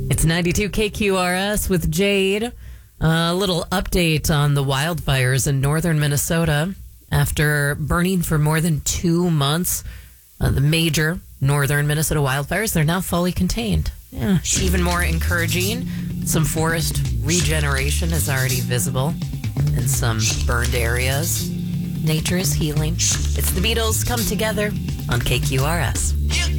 It's 92 KQRS with Jade. A little update on the wildfires in northern Minnesota. After burning for more than 2 months, the major northern Minnesota wildfires, they're now fully contained. Yeah, even more encouraging, some forest regeneration is already visible in some burned areas. Nature is healing. It's the Beatles come together on KQRS.